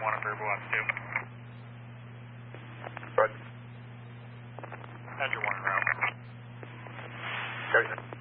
1 on Verbo on 2. Roger. Andrew 1 en route. Roger.